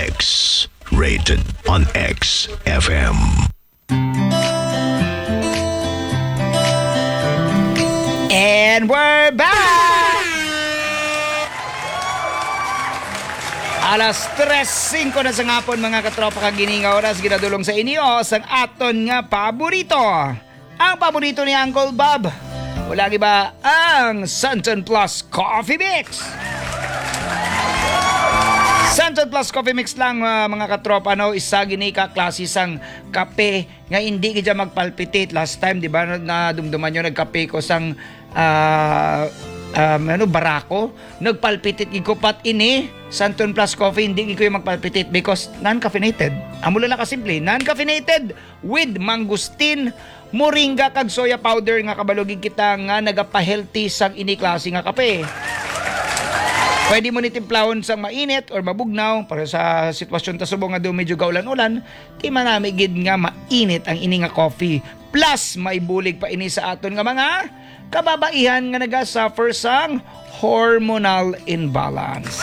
X-rated on XFM. And we're back! Alas 3:05 na sa ngapon mga katropa kagininga oras ginadulong sa inyo sa aton nga paborito. Ang paborito ni Uncle Bob. Wala iba ang Santon Plus Coffee Mix. Santon Plus Coffee Mix lang mga katropa no, isa gini ka klase sang kape nga hindi ka magpalpitate. Last time di ba nadumduman nyo nagkape ko sang barako, nagpalpitate ko pat ini Santon Plus Coffee, hindi ko yung magpalpitate because non-caffeinated. Amo lang kasimple, non-caffeinated with mangustin, moringa kag soya powder nga kabalogig kita nga nagapa-healthy sang ini klase nga kape. Pwede mo nitimplahon sang mainit or mabugnaw para sa sitwasyon ta subong nga do medyo gaulan-ulan, di manamigid nga mainit ang ini nga coffee. Plus may bulig pa ini sa aton nga mga kababaihan nga naga-suffer sang hormonal imbalance.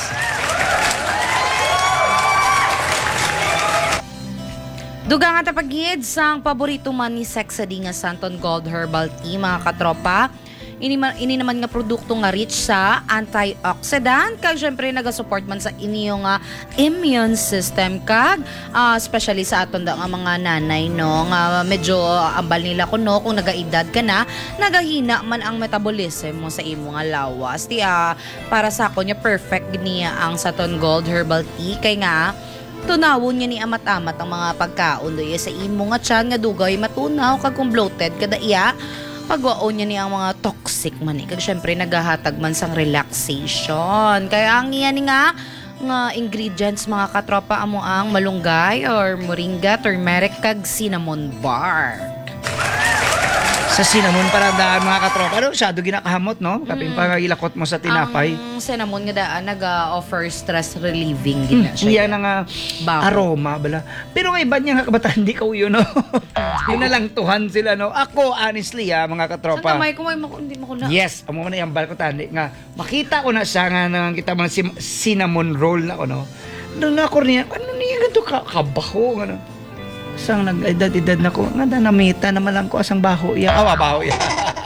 Dugang nga tapagid sang paborito man ni Sexady nga Santon Gold Herbal Tea mga katropa. Ini naman nga produkto nga rich sa antioxidant kag syempre naga-support man sa inyong immune system kag especially sa aton nga mga nanay no nga medyo ambal nila kuno kung nagaedad ka na nagahina man ang metabolism mo sa imo nga lawas. Para sa ako niya perfect niya ang Santon Gold Herbal Tea kay nga tunawon niya ni amat-amat ang mga pagkaon doy sa imo nga tiyan nga dugay matunaw kag kung bloated kada iya pagwaon niya ni ang mga toxic man kag syempre nagahatag man sang relaxation kaya ang iyan nga ingredients mga katropa amo ang malunggay or moringa, turmeric kag cinnamon bark. Sa cinnamon para daan mga katropa. Ano, masyado ginakahamot, no? Kaping ilakot mo sa tinapay. Ang cinnamon nga daan nag-offer stress relieving gina Iya siya. na nga aroma bala. Pero nga iba niya nga kabataan, hindi ka uyo, no? Yun na lang tuhan sila, no? Ako, honestly, mga katropa. Sa kamay ko, hindi mo ko na. Yes, amo na yung bal ko tandi. Nga, makita ko na siya nga nang kita mga cinnamon roll na ko, no? Nung ako niya, ano niya ganito kabaho, ano? Sang nag-edad-edad na ko, nga namita naman lang ko asang baho iya. Baho iya.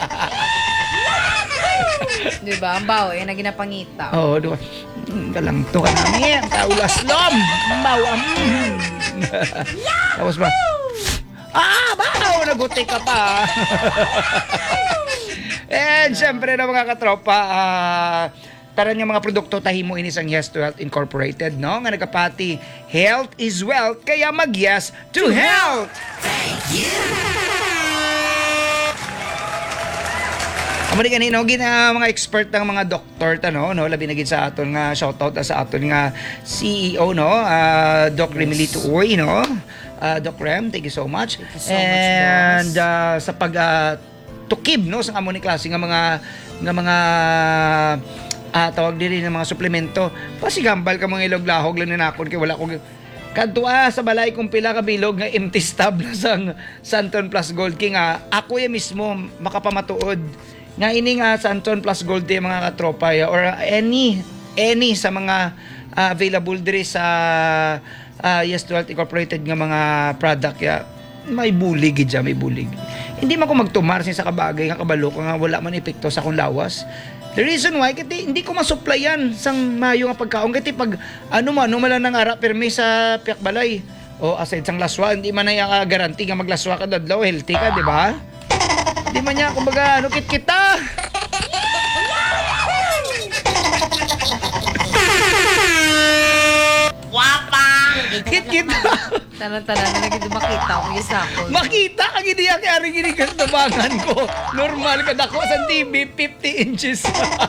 Diba? Ang bao, na ginapangita. Oo, diba? Galang to ka namin. Taulas lom. Bawa. Tapos ba? Baho! Naguti ka pa. And syempre na mga katropa, taran nga mga produkto tahimo ini sang Yes to Health Incorporated, no? Nga nagkapati, health is wealth, kaya mag-yes to health! Thank you! Amo ni kanino mga expert ng mga doktor no, labi na gid sa aton nga shoutout sa aton nga CEO no, Doc Remilito Uy no. Doc Rem, thank you so much. And sa pag tukib no sa amo ni klase nga mga tawag diri ng mga suplemento. Pasigambal ka mga ilog-lahog lang na nakon kay wala ko kadto sa balay kong pila ka bilog nga empty stub na sang Santon Plus Gold King ako ya mismo makapamatuod nga ini nga Santon Plus Gold Tea mga katropa or any sa mga available diri sa Yes to Health Incorporated nga mga product may bulig gid may bulig. Hindi man ko magtumar sa kabagay nga kabalo nga wala man epekto sa akong lawas. The reason why, kasi hindi ko masuplayan sang mayo nga pagkaon. Kasi pag ano man nang ara permi sa piakbalay. O aside sang laswa, hindi man na garanti nga maglaswa ka dadlaw, healthy ka, di ba? Hindi man niya, kumbaga, kita. Kita. Tanan-tanan na naging makita ko yung sakol. Makita ka gini kay ari gini kastabangan ko. Normal ka dako sa TV 50 inches.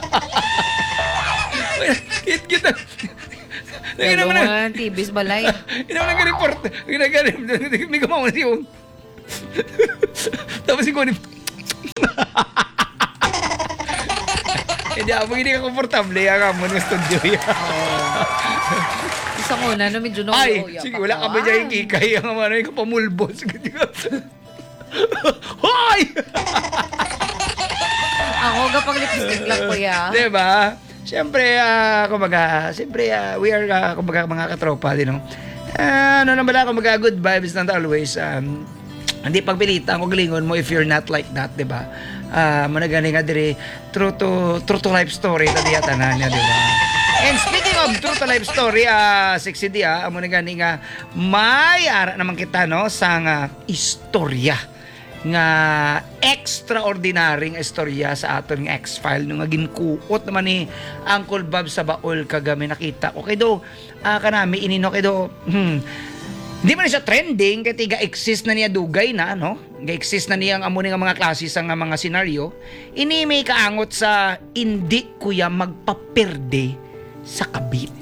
Kita. Pero naman TV's balay. Ina mo nag-report. May gumawa na siya. Tapos si Connie. Hindi ako hindi ka komportable ang mo ng studio yan. Isang una na medyo ay, sige, wala ka ba dyan yung kikay ang ano yung pamulbos. Hoy! Ako, kapag lipstick lang ko ya. Diba? Siyempre, kumbaga, siyempre, we are, kumbaga, mga katropa din, no? Ano naman lang, kumbaga, good vibes not always. Hindi pagpilitan kung galingon mo if you're not like that, di ba? Managani nga diri, true to life story, tadi tanan niya, di ba? And speaking of true to life story, sexy di, amo na gani nga, may ara naman kita, no, sa nga istorya nga extraordinaryong istorya sa aton nga X-File nung nga ginkuot naman ni Uncle Bob sa baol kagami nakita ko kay do kanami inino kay do hindi man siya trending kay tiga exist na niya dugay na no ga-exist na niya ang amo nga mga klase sa nga mga senaryo ini may kaangot sa hindi kuya magpaperde sa kabit.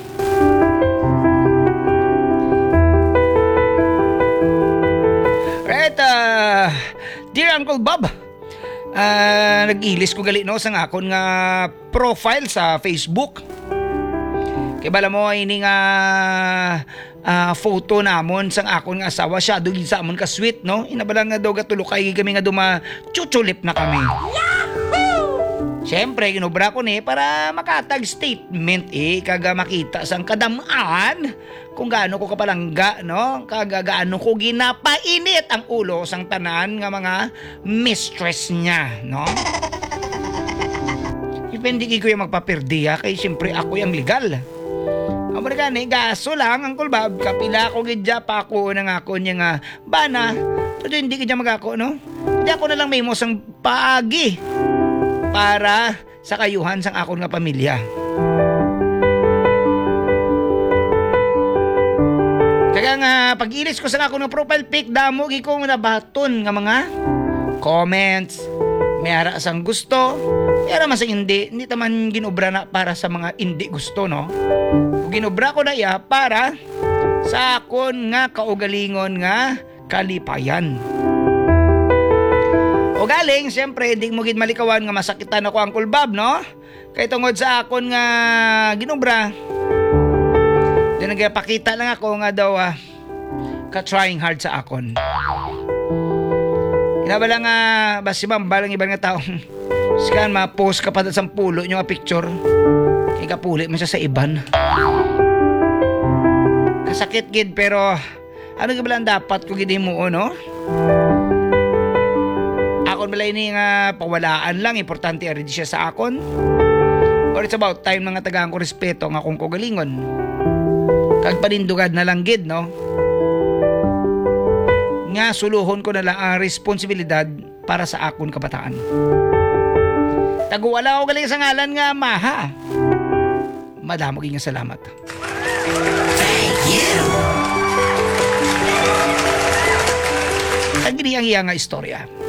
Right, dear Uncle Bob, nag-ilis ko gali no sa akon nga profile sa Facebook. Kay bala mo ini nga photo namon sang akon nga asawa siya dugid sa amon ka sweet no. Inabala nga daw gatulok kay kami nga duma chuchulip na kami. Siyempre, ginubra ko ni para makatag statement kaga makita sang kadamaan kung gaano ko kapalangga, no? Kaga gaano ko ginapainit ang ulo sang tanan nga mga mistress niya, no? Depende ko yung magpapirdi kay siyempre ako yung legal. Amo na gani, gaso lang, Uncle Bob, kapila ko gidya pa ako na nga ako niya nga bana, pero hindi gidya magako, no? Hindi ako na lang may mosang paagi para sa kayuhan sang akon nga pamilya. Kaya nga pag-ilis ko sa akon nga profile pic damo gi ko nabaton nga mga comments. May ara sang gusto, may ara man sang hindi taman ginobra na para sa mga hindi gusto no. Ug ginobra ko na iya para sa akon nga kaugalingon nga kalipayan. O galing, siyempre, hindi mo gid malikawan nga masakitan ako Uncle Bob, no? Kay tungod sa akon nga ginubra. Then nagpakita lang ako nga daw ka-trying hard sa akon. Inabala nga, basi balang ibang nga tao. Sikan, ma-post ka pa sa pulo nyo nga picture. Kaya kapuli man siya sa iban. Kasakit gid, pero ano gabalang dapat ko gid mo, no? Akon balay ni nga pawalaan lang, importante ari siya sa akon. Or it's about time nga tagaan ko respeto nga akong kogalingon. Kag panindugad na lang gid, no? Nga suluhon ko na lang ang responsibilidad para sa akon kabataan. Taguwala ko galing sa ngalan nga maha. Madamo nga salamat. Thank you. Ang giniyang iya nga istorya.